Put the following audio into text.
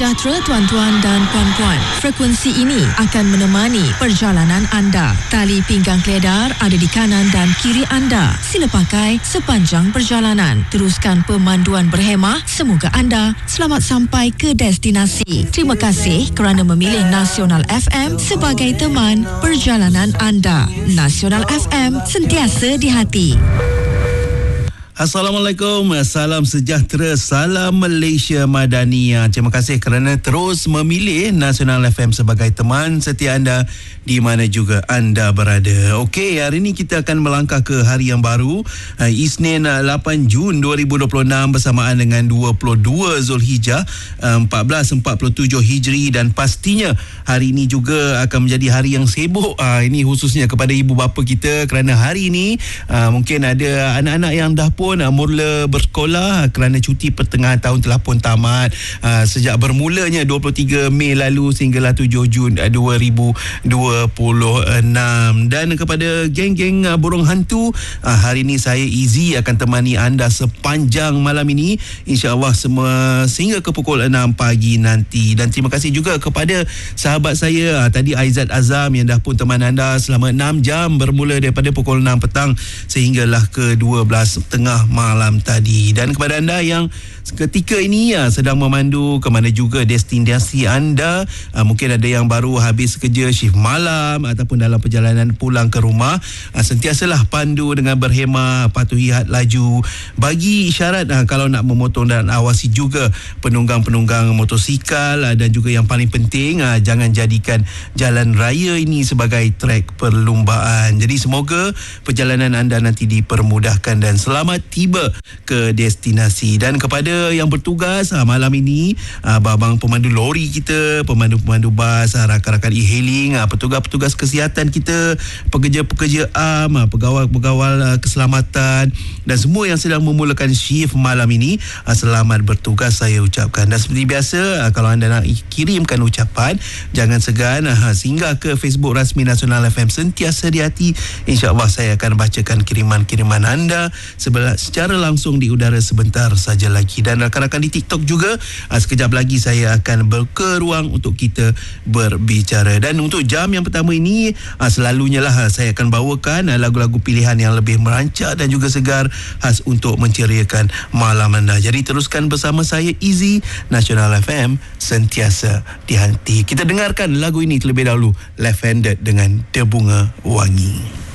sejahtera tuan-tuan dan puan-puan. Frekuensi ini akan menemani perjalanan anda. Tali pinggang keledar ada di kanan dan kiri anda. Sila pakai sepanjang perjalanan. Teruskan pemanduan berhemah. Semoga anda selamat sampai ke destinasi. Terima kasih kerana memilih Nasional FM sebagai teman perjalanan anda. Nasional FM, sentiasa di hati. Assalamualaikum, salam sejahtera, salam Malaysia Madania. Terima kasih kerana terus memilih Nasional FM sebagai teman setia anda di mana juga anda berada. Okey, hari ini kita akan melangkah ke hari yang baru, Isnin 8 Jun 2026 bersamaan dengan 22 Zulhijjah 1447 Hijri, dan pastinya hari ini juga akan menjadi hari yang sibuk. Ini khususnya kepada ibu bapa kita kerana hari ini mungkin ada anak-anak yang dah pun mula bersekolah kerana cuti pertengahan tahun telah pun tamat sejak bermulanya 23 Mei lalu sehinggalah 7 Jun 2026. Dan kepada geng-geng burung hantu, hari ini saya Izzy akan temani anda sepanjang malam ini, insya-Allah semua sehingga ke pukul 6 pagi nanti. Dan terima kasih juga kepada sahabat saya tadi Aizat Azam yang dah pun teman anda selama 6 jam bermula daripada pukul 6 petang sehinggalah ke 12.30 malam tadi. Dan kepada anda yang ketika ini sedang memandu ke mana juga destinasi anda, mungkin ada yang baru habis kerja shift malam ataupun dalam perjalanan pulang ke rumah, sentiasalah pandu dengan berhemah, patuhi had laju, bagi isyarat kalau nak memotong, dan awasi juga penunggang-penunggang motosikal, dan juga yang paling penting jangan jadikan jalan raya ini sebagai trek perlumbaan. Jadi semoga perjalanan anda nanti dipermudahkan dan selamat tiba ke destinasi. Dan kepada yang bertugas malam ini, abang pemandu lori kita, pemandu-pemandu bas, rakan-rakan e-hailing, petugas-petugas kesihatan kita, pekerja-pekerja pegawai-pegawai keselamatan, dan semua yang sedang memulakan shift malam ini, selamat bertugas saya ucapkan. Dan seperti biasa, kalau anda nak kirimkan ucapan, jangan segan singgah ke Facebook rasmi Nasional FM sentiasa di hati. InsyaAllah saya akan bacakan kiriman-kiriman anda secara langsung di udara sebentar saja lagi. Dan rakan-rakan di TikTok juga, sekejap lagi saya akan ke ruang untuk kita berbicara. Dan untuk jam yang pertama ini, selalunya lah saya akan bawakan lagu-lagu pilihan yang lebih merancak dan juga segar, khas untuk menceriakan malam anda. Jadi teruskan bersama saya Izzy, Nasional FM sentiasa di hati. Kita dengarkan lagu ini terlebih dahulu, Left Handed dengan The Bunga Wangi.